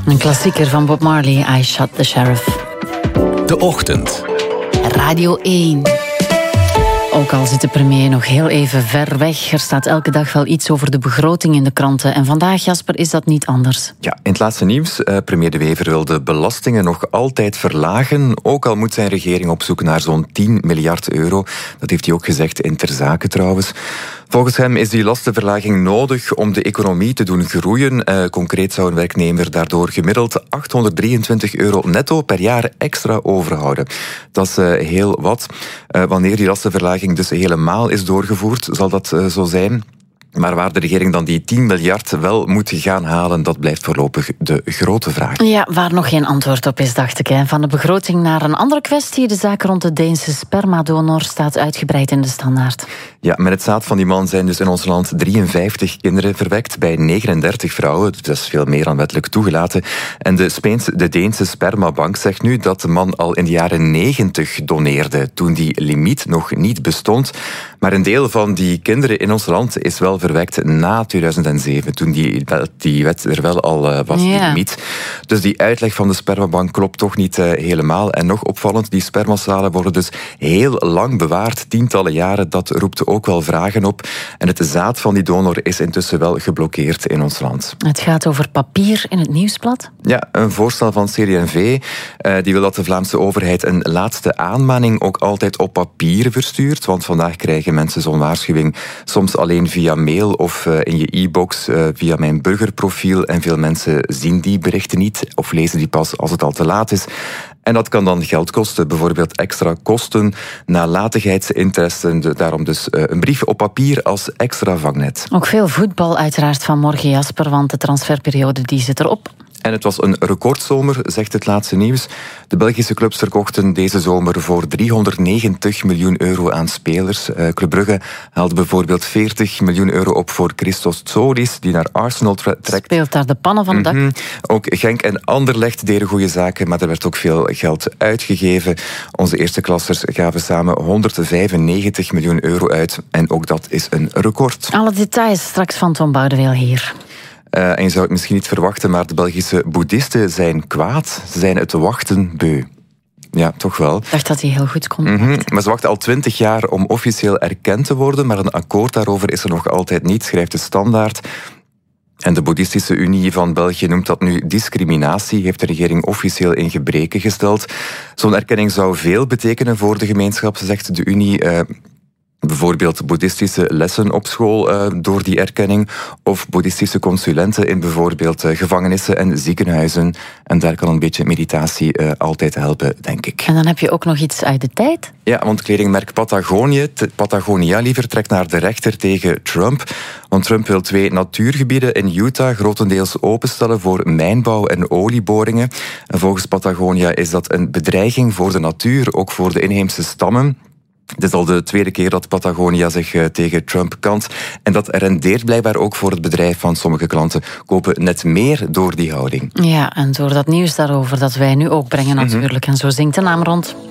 Een klassieker van Bob Marley, I Shot the Sheriff. De Ochtend. Radio 1. Ook al zit de premier nog heel even ver weg, er staat elke dag wel iets over de begroting in de kranten. En vandaag, Jasper, is dat niet anders. Ja, in het laatste nieuws, premier De Wever wil de belastingen nog altijd verlagen. Ook al moet zijn regering op zoek naar zo'n 10 miljard euro. Dat heeft hij ook gezegd in Ter Zake trouwens. Volgens hem is die lastenverlaging nodig om de economie te doen groeien. Concreet zou een werknemer daardoor gemiddeld 823 euro netto per jaar extra overhouden. Dat is heel wat. Wanneer die lastenverlaging dus helemaal is doorgevoerd, zal dat zo zijn. Maar waar de regering dan die 10 miljard wel moet gaan halen, dat blijft voorlopig de grote vraag. Ja, waar nog geen antwoord op is, dacht ik. Hè. Van de begroting naar een andere kwestie. De zaak rond de Deense spermadonor staat uitgebreid in de Standaard. Ja, met het zaad van die man zijn dus in ons land 53 kinderen verwekt bij 39 vrouwen. Dat is veel meer dan wettelijk toegelaten. En de Deense spermabank zegt nu dat de man al in de jaren 90 doneerde, toen die limiet nog niet bestond. Maar een deel van die kinderen in ons land is wel verwekt na 2007, toen die wet er wel al was, die limiet. Dus die uitleg van de spermabank klopt toch niet helemaal. En nog opvallend, die spermacellen worden dus heel lang bewaard, tientallen jaren. Dat roept ook wel vragen op. En het zaad van die donor is intussen wel geblokkeerd in ons land. Het gaat over papier in het Nieuwsblad? Ja, een voorstel van CD&V. Die wil dat de Vlaamse overheid een laatste aanmaning ook altijd op papier verstuurt. Want vandaag krijgen mensen zo'n waarschuwing soms alleen via mail of in je e-box via Mijn Burgerprofiel. En veel mensen zien die berichten niet of lezen die pas als het al te laat is. En dat kan dan geld kosten, bijvoorbeeld extra kosten, nalatigheidsinteressen, daarom dus een brief op papier als extra vangnet. Ook veel voetbal uiteraard vanmorgen, Jasper, want de transferperiode die zit erop. En het was een recordzomer, zegt het laatste nieuws. De Belgische clubs verkochten deze zomer voor 390 miljoen euro aan spelers. Club Brugge haalde bijvoorbeeld 40 miljoen euro op voor Christos Tsolis, die naar Arsenal trekt. Speelt daar de pannen van het dak. Ook Genk en Anderlecht deden goede zaken, maar er werd ook veel geld uitgegeven. Onze eerste klassers gaven samen 195 miljoen euro uit. En ook dat is een record. Alle details straks van Tom Boudeweel hier. En je zou het misschien niet verwachten, maar de Belgische boeddhisten zijn kwaad. Ze zijn het wachten beu. Ja, toch wel. Ik dacht dat hij heel goed kon. Maar ze wachten al 20 jaar om officieel erkend te worden, maar een akkoord daarover is er nog altijd niet, schrijft de Standaard. En de Boeddhistische Unie van België noemt dat nu discriminatie, heeft de regering officieel in gebreke gesteld. Zo'n erkenning zou veel betekenen voor de gemeenschap, zegt de Unie. Bijvoorbeeld boeddhistische lessen op school door die erkenning, of boeddhistische consulenten in bijvoorbeeld gevangenissen en ziekenhuizen. En daar kan een beetje meditatie altijd helpen, denk ik. En dan heb je ook nog iets uit de tijd. Ja, want kledingmerk Patagonia trekt naar de rechter tegen Trump. Want Trump wil 2 natuurgebieden in Utah grotendeels openstellen voor mijnbouw en olieboringen. En volgens Patagonia is dat een bedreiging voor de natuur, ook voor de inheemse stammen. Het is al de tweede keer dat Patagonia zich tegen Trump kant. En dat rendeert blijkbaar ook voor het bedrijf, van sommige klanten kopen net meer door die houding. Ja, en door dat nieuws daarover dat wij nu ook brengen natuurlijk. En zo zingt de naam rond.